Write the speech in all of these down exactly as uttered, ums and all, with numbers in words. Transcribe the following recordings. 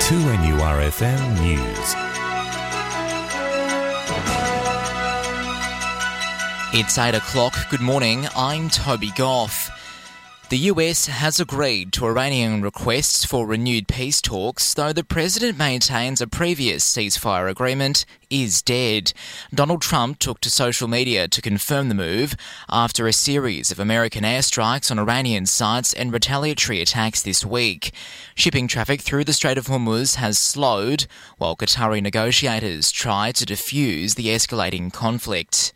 two N U R F M News. It's eight o'clock. Good morning. I'm Toby Goff. The U S has agreed to Iranian requests for renewed peace talks, though the president maintains a previous ceasefire agreement is dead. Donald Trump took to social media to confirm the move after a series of American airstrikes on Iranian sites and retaliatory attacks this week. Shipping traffic through the Strait of Hormuz has slowed, while Qatari negotiators try to defuse the escalating conflict.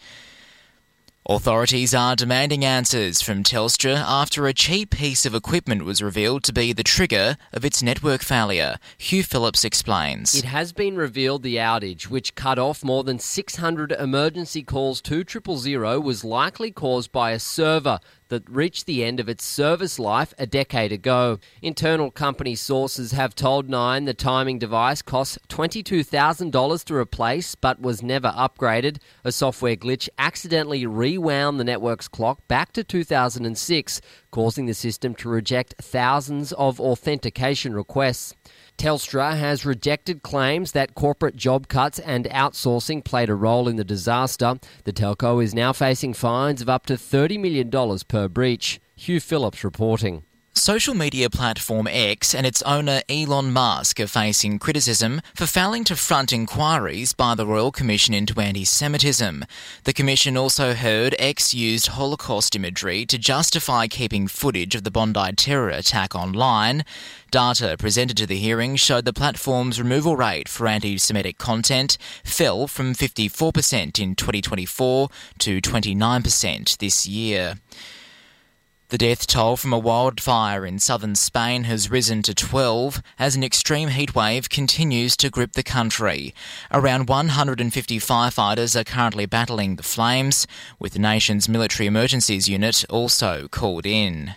Authorities are demanding answers from Telstra after a cheap piece of equipment was revealed to be the trigger of its network failure. Hugh Phillips explains. It has been revealed the outage, which cut off more than six hundred emergency calls to triple zero, was likely caused by a server that reached the end of its service life a decade ago. Internal company sources have told Nine the timing device cost twenty-two thousand dollars to replace but was never upgraded. A software glitch accidentally rewound the network's clock back to two thousand six, causing the system to reject thousands of authentication requests. Telstra has rejected claims that corporate job cuts and outsourcing played a role in the disaster. The telco is now facing fines of up to thirty million dollars per breach. Hugh Phillips reporting. Social media platform X and its owner Elon Musk are facing criticism for failing to front inquiries by the Royal Commission into Anti-Semitism. The Commission also heard X used Holocaust imagery to justify keeping footage of the Bondi terror attack online. Data presented to the hearing showed the platform's removal rate for anti-Semitic content fell from fifty-four percent in twenty twenty-four to twenty-nine percent this year. The death toll from a wildfire in southern Spain has risen to twelve as an extreme heatwave continues to grip the country. Around one hundred fifty firefighters are currently battling the flames, with the nation's military emergencies unit also called in.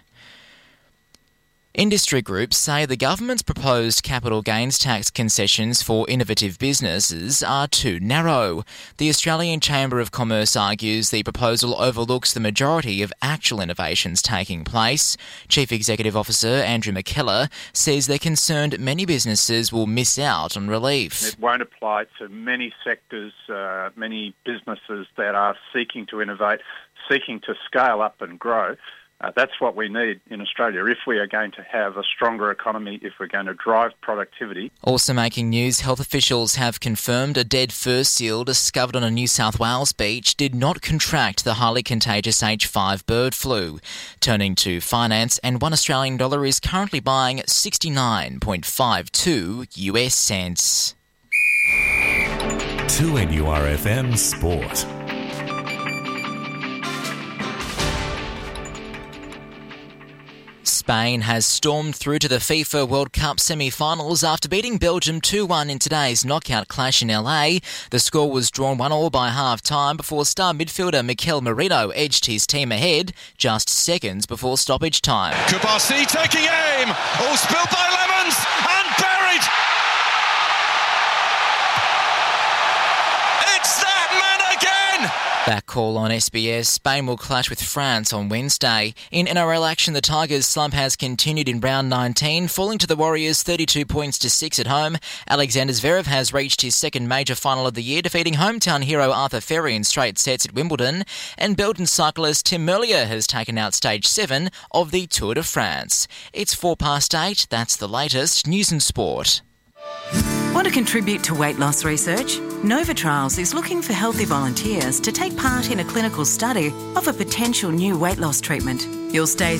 Industry groups say the government's proposed capital gains tax concessions for innovative businesses are too narrow. The Australian Chamber of Commerce argues the proposal overlooks the majority of actual innovations taking place. Chief Executive Officer Andrew McKellar says they're concerned many businesses will miss out on relief. It won't apply to many sectors, uh, many businesses that are seeking to innovate, seeking to scale up and grow. Uh, that's what we need in Australia if we are going to have a stronger economy, if we're going to drive productivity. Also making news, health officials have confirmed a dead fur seal discovered on a New South Wales beach did not contract the highly contagious H five bird flu. Turning to finance, and one Australian dollar is currently buying sixty-nine point five two U S cents. two N U R F M Sport. Spain has stormed through to the FIFA World Cup semi-finals after beating Belgium two one in today's knockout clash in L A. The score was drawn one all by half-time before star midfielder Mikel Merino edged his team ahead just seconds before stoppage time. Kubasi taking aim, all spilled by Lemons and buried! It's that man again! Back call on S B S. Spain will clash with France on Wednesday. In N R L action, the Tigers' slump has continued in round nineteen, falling to the Warriors thirty-two points to six at home. Alexander Zverev has reached his second major final of the year, defeating hometown hero Arthur Ferry in straight sets at Wimbledon. And Belgian cyclist Tim Merlier has taken out stage seven of the Tour de France. It's four past eight. That's the latest news and sport. Want to contribute to weight loss research? Nova Trials is looking for healthy volunteers to take part in a clinical study of a potential new weight loss treatment. You'll stay